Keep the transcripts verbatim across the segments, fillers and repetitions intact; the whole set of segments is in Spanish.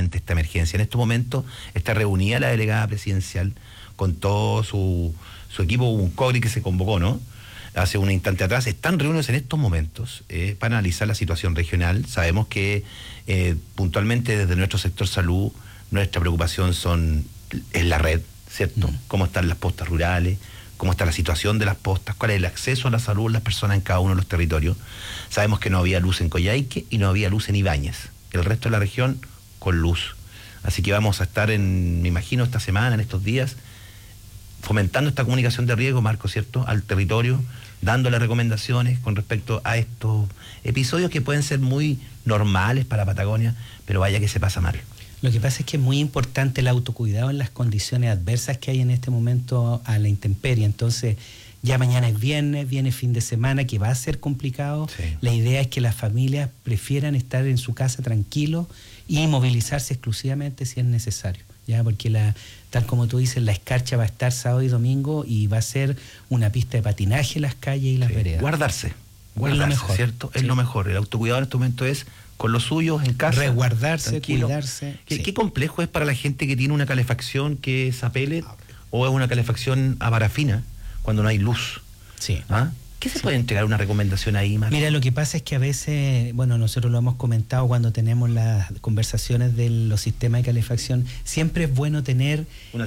ante esta emergencia. En estos momentos está reunida la delegada presidencial con todo su, su equipo, hubo un C O G R I que se convocó, ¿no? Hace un instante atrás, están reunidos en estos momentos eh, para analizar la situación regional. Sabemos que eh, puntualmente desde nuestro sector salud, nuestra preocupación son es la red, ¿cierto? Mm. Cómo están las postas rurales, cómo está la situación de las postas, cuál es el acceso a la salud de las personas en cada uno de los territorios. Sabemos que no había luz en Coyhaique y no había luz en Ibáñez. El resto de la región con luz. Así que vamos a estar en, me imagino, esta semana, en estos días, fomentando esta comunicación de riesgo, Marco, ¿cierto?, al territorio, dándole recomendaciones con respecto a estos episodios que pueden ser muy normales para Patagonia, pero vaya que se pasa mal. Lo que pasa es que es muy importante el autocuidado en las condiciones adversas que hay en este momento a la intemperie. Entonces, ya mañana es viernes, viene fin de semana, que va a ser complicado. Sí. La idea es que las familias prefieran estar en su casa tranquilos y movilizarse exclusivamente si es necesario, ya, porque la, tal como tú dices, la escarcha va a estar sábado y domingo y va a ser una pista de patinaje en las calles y las sí. veredas. Guardarse, guardarse, es lo mejor, ¿cierto? Sí. Es lo mejor. El autocuidado en este momento es con los suyos en casa. Resguardarse, tranquilo. Cuidarse. ¿Qué, sí. ¿Qué complejo es para la gente que tiene una calefacción que es a pellet o es una calefacción a parafina cuando no hay luz? Sí. ¿Ah? ¿Qué se sí. puede entregar una recomendación ahí, Marco? Mira, lo que pasa es que a veces, bueno, nosotros lo hemos comentado cuando tenemos las conversaciones de los sistemas de calefacción, siempre es bueno tener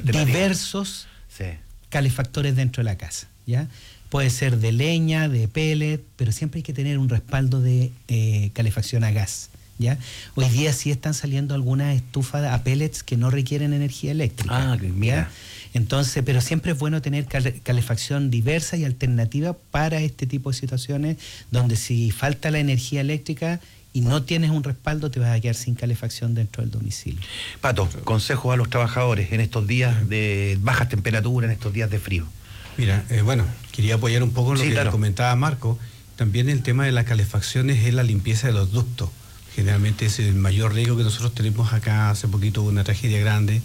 diversos sí. calefactores dentro de la casa, ¿ya? Puede ser de leña, de pellet, pero siempre hay que tener un respaldo de eh, calefacción a gas, ¿ya? Hoy día sí están saliendo algunas estufas a pellets que no requieren energía eléctrica. Ah, mira. Entonces, pero siempre es bueno tener calefacción diversa y alternativa para este tipo de situaciones, donde si falta la energía eléctrica y no tienes un respaldo, te vas a quedar sin calefacción dentro del domicilio. Pato, consejos a los trabajadores en estos días de bajas temperaturas, en estos días de frío. Mira, eh, bueno, quería apoyar un poco en lo sí, que claro. comentaba Marco. También el tema de las calefacciones es la limpieza de los ductos. Generalmente es el mayor riesgo que nosotros tenemos acá. Hace poquito hubo una tragedia grande.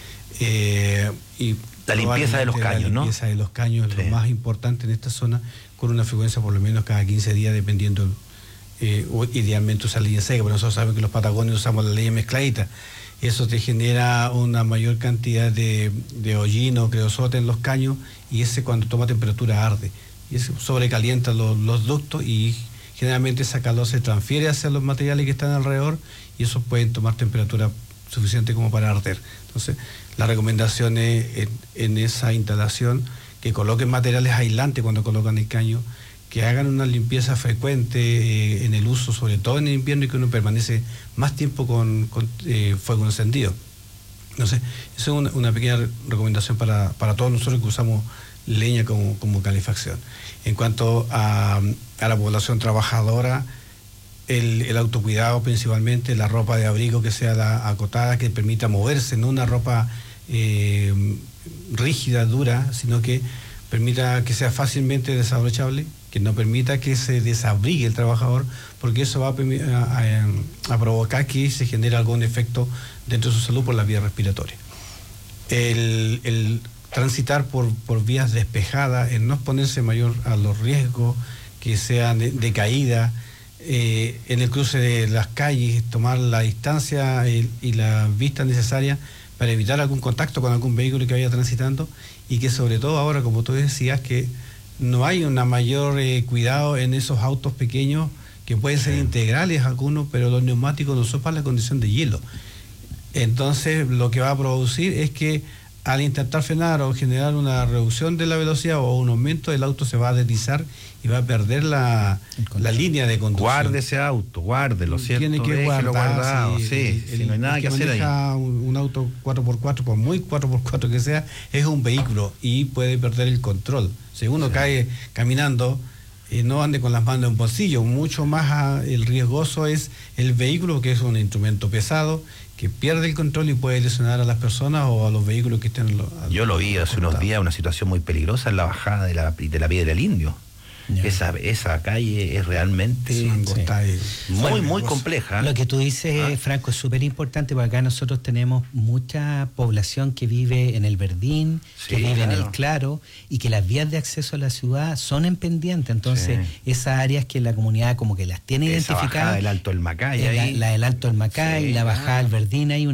Eh, y la limpieza de los caños, ¿no? La limpieza ¿no? de los caños es sí. lo más importante en esta zona, con una frecuencia por lo menos cada quince días, dependiendo, eh, o idealmente usar leña seca, pero nosotros sabemos que los patagonios usamos la leña mezcladita. Eso te genera una mayor cantidad de, de hollino, creosote en los caños, y ese cuando toma temperatura arde. Y eso sobrecalienta los, los ductos y generalmente esa calor se transfiere hacia los materiales que están alrededor y esos pueden tomar temperatura suficiente como para arder. Entonces, la recomendación es en, en esa instalación que coloquen materiales aislantes cuando colocan el caño, que hagan una limpieza frecuente eh, en el uso, sobre todo en el invierno, y que uno permanece más tiempo con, con eh, fuego encendido. Entonces, eso es una, una pequeña recomendación para, para todos nosotros que usamos leña como, como calefacción. En cuanto a, a la población trabajadora, el, el autocuidado principalmente, la ropa de abrigo que sea la acotada, que permita moverse, no una ropa eh, rígida, dura, sino que permita que sea fácilmente desabrochable, que no permita que se desabrigue el trabajador, porque eso va a, a, a provocar que se genere algún efecto dentro de su salud por la vía respiratoria. El, el transitar por, por vías despejadas, el no exponerse mayor a los riesgos que sean de, de caída, eh, en el cruce de las calles, tomar la distancia y, y la vista necesaria para evitar algún contacto con algún vehículo que vaya transitando, y que sobre todo ahora, como tú decías, que no hay un mayor eh, cuidado en esos autos pequeños que pueden ser integrales algunos, pero los neumáticos no son para la condición de hielo. Entonces, lo que va a producir es que al intentar frenar o generar una reducción de la velocidad o un aumento, el auto se va a deslizar y va a perder la, la línea de conducción. Guarde ese auto, guárdelo, ¿cierto? Tiene que guardarlo guardado, sí, sí, el, si no hay nada el que, que hacer ahí. Un, un auto cuatro por cuatro, por muy cuatro por cuatro que sea, es un vehículo y puede perder el control. Si uno sí. cae caminando, eh, no ande con las manos en bolsillo, mucho más a, el riesgoso es el vehículo, que es un instrumento pesado, que pierde el control y puede lesionar a las personas o a los vehículos que estén... Lo, Yo lo vi hace unos días, una situación muy peligrosa en la bajada de la, de la Piedra del Indio. Yeah. Esa, esa calle es realmente sí, muy, bueno, muy compleja. Lo que tú dices, ¿ah? Franco, es súper importante, porque acá nosotros tenemos mucha población que vive en el Verdín, sí, que vive claro. en el Claro, y que las vías de acceso a la ciudad son en pendiente. Entonces, sí. esas áreas que la comunidad como que las tiene esa identificadas... Esa bajada del Alto del Macay. La, ahí. la del Alto del Macay, sí, la bajada del Verdín, hay